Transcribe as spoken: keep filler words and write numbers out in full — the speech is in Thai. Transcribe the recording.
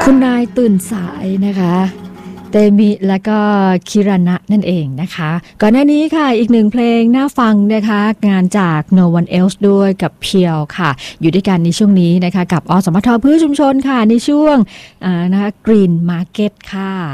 คุณนายตื่นสายนะคะเตมิและก็คิรานะนั่นเองนะคะก่อนหน้านี้ค่ะอีกหนึ่งเพลงน่าฟังนะคะงานจาก No One Else ด้วยกับเพียวค่ะอยู่ด้วยกันในช่วงนี้นะคะกับอสมทพืชชุมชนค่ะในช่วงนะคะ Green Market ค่ะ